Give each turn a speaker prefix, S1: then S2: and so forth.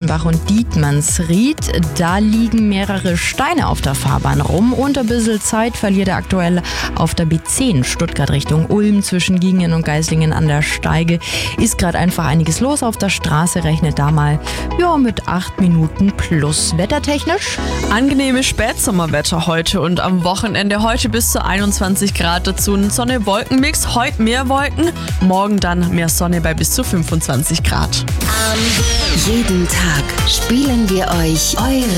S1: Reichenbach und Dietmannsried. Da liegen mehrere Steine auf der Fahrbahn rum und ein bisschen Zeit verliert er aktuell auf der B10 Stuttgart Richtung Ulm zwischen Giengen und Geislingen an der Steige. Ist gerade einfach einiges los auf der Straße, rechnet da mal mit 8 Minuten plus. Wettertechnisch?
S2: Angenehmes Spätsommerwetter heute und am Wochenende. Heute bis zu 21 Grad dazu. Ein Sonne-Wolken-Mix. Heute mehr Wolken, morgen dann mehr Sonne bei bis zu 25 Grad.
S3: Jeden Tag spielen wir euch eure